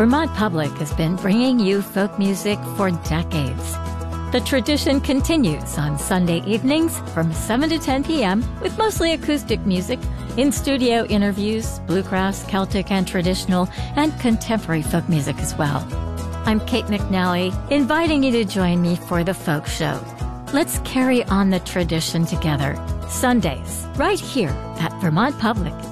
Vermont Public has been bringing you folk music for decades. The tradition continues on Sunday evenings from 7 to 10 p.m. with mostly acoustic music, in-studio interviews, bluegrass, Celtic and traditional, and contemporary folk music as well. I'm Kate McNally, inviting you to join me for the Folk Show. Let's carry on the tradition together. Sundays, right here at Vermont Public.